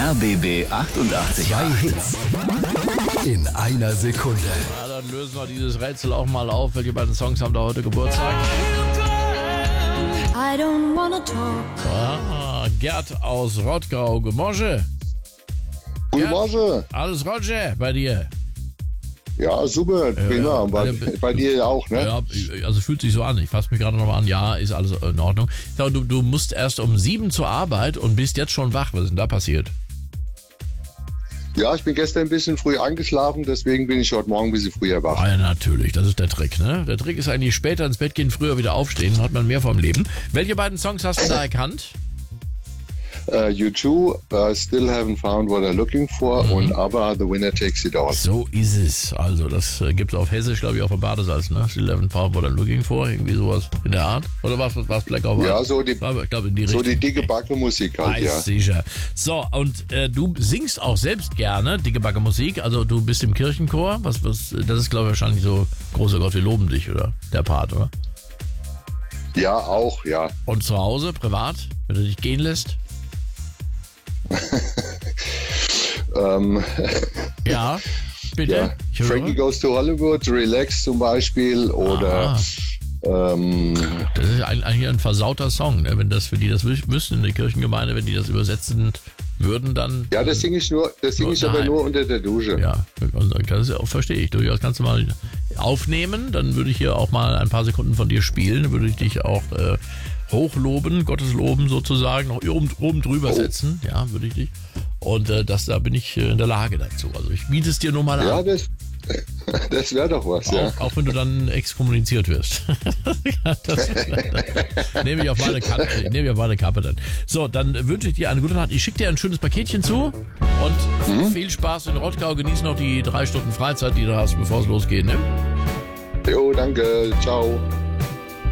RBB 88. Zwei Hits in einer Sekunde. Ja, dann lösen wir dieses Rätsel auch mal auf. Welche beiden Songs haben da heute Geburtstag? I don't wanna talk. Gerd aus Rottgau. Guten Morgen. Guten Morgen. Alles Roger bei dir? Ja, super, prima. Bei dir auch, ne? Ja, also fühlt sich so an. Ich fasse mich gerade nochmal an. Ja, ist alles in Ordnung. Sag, du musst erst um 7 zur Arbeit und bist jetzt schon wach. Was ist denn da passiert? Ja, ich bin gestern ein bisschen früh eingeschlafen, deswegen bin ich heute Morgen ein bisschen früher wach. Ah, ja, natürlich. Das ist der Trick, ne? Der Trick ist eigentlich später ins Bett gehen, früher wieder aufstehen. Dann hat man mehr vom Leben. Welche beiden Songs hast du da erkannt? U2, Still Haven't Found What I'm Looking For und ABBA, The Winner Takes It All. So ist es. Also, das gibt es auf Hessisch, glaube ich, auf dem Badesalz, ne? Still Haven't Found What I'm Looking For. Irgendwie sowas in der Art. Oder was Black or White? Ja, so die, ich glaube, in die so Richtung. die dicke Backe-Musik halt, ja. Sicher. So, und du singst auch selbst gerne dicke Backe Musik. Also, du bist im Kirchenchor. Das ist, glaube ich, wahrscheinlich so, großer Gott, wir loben dich, oder? Der Part, oder? Ja, auch, ja. Und zu Hause, privat, wenn du dich gehen lässt? Ja, bitte. Ja. Ich höre. Frankie Goes to Hollywood, Relax zum Beispiel oder Das ist eigentlich ein versauter Song, ne? Wenn die das wüssten in der Kirchengemeinde, wenn die das übersetzen würden, dann... ja, das singe ich aber nur unter der Dusche. Ja, das verstehe ich durchaus. Kannst du mal aufnehmen, dann würde ich hier auch mal ein paar Sekunden von dir spielen, dann würde ich dich auch hochloben, Gottes loben sozusagen, noch oben drüber setzen, ja, würde ich dich. Und da bin ich in der Lage dazu. Also ich biete es dir nur mal Ja, an. das wäre doch was, ja. Auch wenn du dann exkommuniziert wirst. Das nehme ich auf meine Kappe dann. So, dann wünsche ich dir eine gute Nacht. Ich schicke dir ein schönes Paketchen zu und viel Spaß in Rottgau. Genieß noch die 3 Stunden Freizeit, die du hast, bevor es losgeht. Ne? Jo, danke. Ciao.